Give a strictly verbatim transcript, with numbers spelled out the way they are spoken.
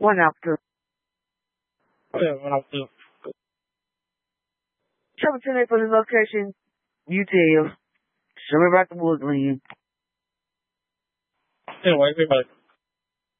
One after. Yeah, one after. Travel today for the location. You tell. Show me about the woods when you. Yeah, why is it like?